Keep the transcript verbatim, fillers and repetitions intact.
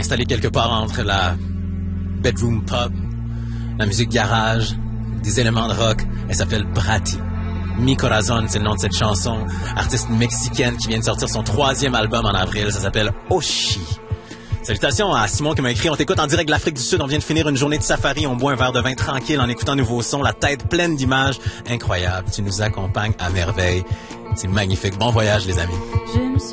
installé quelque part entre la bedroom pop, la musique garage, des éléments de rock. Elle s'appelle Bratty. Mi Corazon, c'est le nom de cette chanson. Artiste mexicaine qui vient de sortir son troisième album en avril. Ça s'appelle Oshi. Salutations à Simon qui m'a écrit. On t'écoute en direct de l'Afrique du Sud. On vient de finir une journée de safari. On boit un verre de vin tranquille en écoutant nouveaux sons. La tête pleine d'images. Incroyable. Tu nous accompagnes à merveille. C'est magnifique. Bon voyage, les amis.